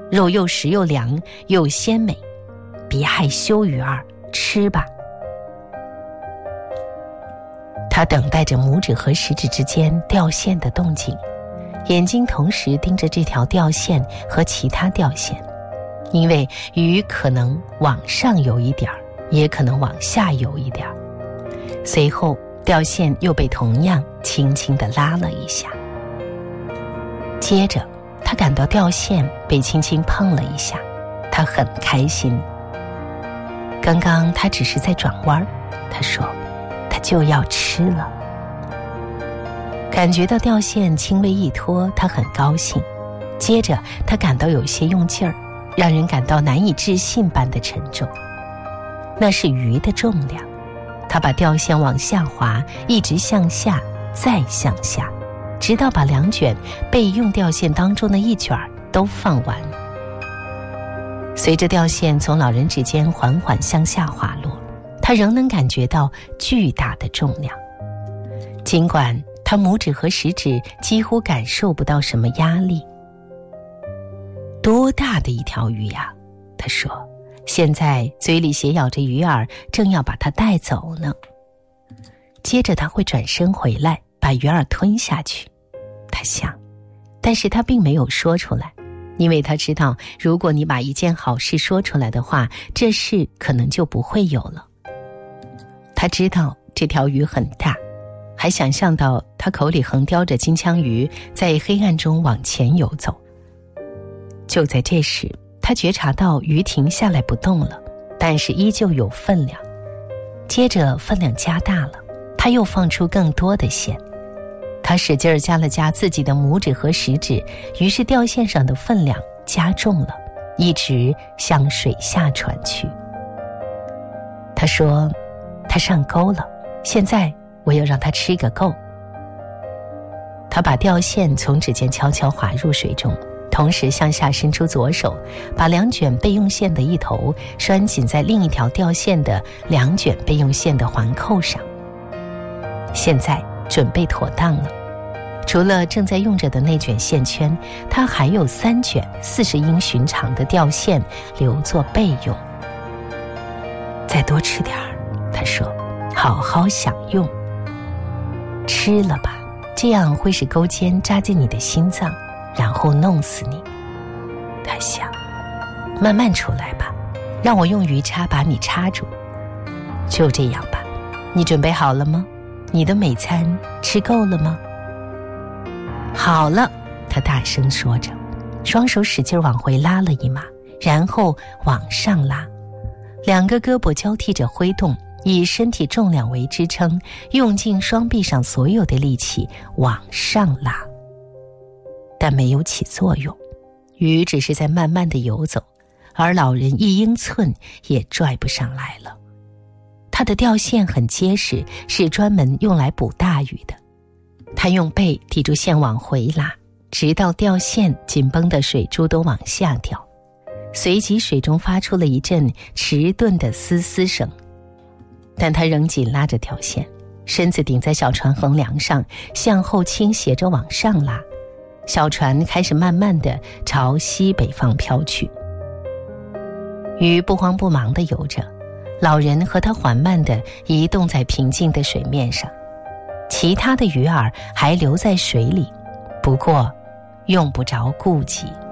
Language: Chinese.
肉又实又凉又鲜美，别害羞鱼儿，吃吧。他等待着拇指和食指之间掉线的动静，眼睛同时盯着这条掉线和其他掉线，因为鱼可能往上游一点，也可能往下游一点。随后掉线又被同样轻轻地拉了一下，接着他感到掉线被轻轻碰了一下，他很开心。刚刚他只是在转弯，他说他就要吃了。感觉到掉线轻微一拖，他很高兴。接着他感到有些用劲儿，让人感到难以置信般的沉重。那是鱼的重量。他把掉线往下滑，一直向下，再向下，直到把2卷备用掉线当中的1卷都放完。随着掉线从老人指间缓缓向下滑落，他仍能感觉到巨大的重量。尽管他拇指和食指几乎感受不到什么压力。多大的一条鱼呀，他说，现在嘴里斜咬着鱼饵，正要把它带走呢。接着他会转身回来，把鱼饵吞下去，他想，但是他并没有说出来，因为他知道，如果你把一件好事说出来的话，这事可能就不会有了。他知道这条鱼很大，还想象到他口里横叼着金枪鱼在黑暗中往前游走。就在这时，他觉察到鱼停下来不动了，但是依旧有分量。接着分量加大了，他又放出更多的线。他使劲加了加自己的拇指和食指，于是掉线上的分量加重了，一直向水下传去。他说，他上钩了，现在我要让他吃个够。他把掉线从指尖悄悄滑入水中，同时向下伸出左手，把2卷备用线的一头拴紧在另一条掉线的2卷备用线的环扣上。现在准备妥当了，除了正在用着的那卷线圈，他还有3卷40英寻长的掉线留作备用。再多吃点儿，他说，好好享用。吃了吧，这样会使钩尖扎进你的心脏，然后弄死你。他想，慢慢出来吧，让我用鱼叉把你插住。就这样吧，你准备好了吗？你的美餐吃够了吗？好了，他大声说着，双手使劲往回拉了一码，然后往上拉，2个胳膊交替着挥动，以身体重量为支撑，用尽双臂上所有的力气往上拉。但没有起作用，鱼只是在慢慢地游走，而老人1英寸也拽不上来了。他的吊线很结实，是专门用来捕大鱼的。他用背抵住线往回拉，直到吊线紧绷的水珠都往下掉。随即水中发出了一阵迟钝的嘶嘶声，但他仍紧拉着条线，身子顶在小船横梁上，向后倾斜着往上拉。小船开始慢慢地朝西北方飘去。鱼不慌不忙地游着，老人和他缓慢地移动在平静的水面上，其他的鱼饵还留在水里，不过用不着顾及。